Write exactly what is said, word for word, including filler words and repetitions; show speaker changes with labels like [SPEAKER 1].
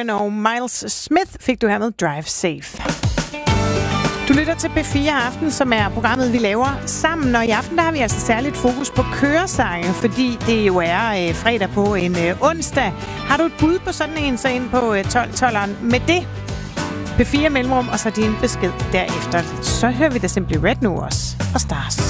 [SPEAKER 1] Sheeran og Miles Smith fik du her med Drive Safe. Du lytter til B fire Aften, som er programmet, vi laver sammen. Og i aften der har vi altså særligt fokus på køresange, fordi det jo er øh, fredag på en øh, onsdag. Har du et bud på sådan en, så ind på øh, tolv tolveren med det. B fire mellemrum, og så din besked derefter. Så hører vi da Simply Red nu også. Og Stars.